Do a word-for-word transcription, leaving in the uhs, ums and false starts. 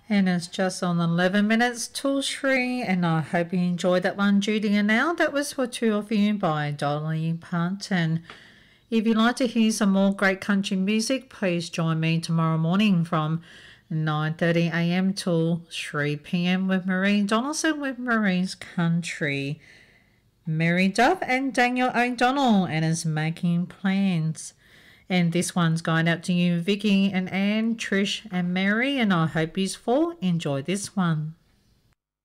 And it's just on eleven minutes till three, and I hope you enjoyed that one, Judy and Al. That was for two of you by Dolly Parton. If you'd like to hear some more great country music, please join me tomorrow morning from nine thirty a m till three p m with Marie Donaldson with Marie's Country. Mary Duff and Daniel O'Donnell and is Making Plans. And this one's going out to you, Vicky and Anne, Trish and Mary, and I hope you four enjoy this one.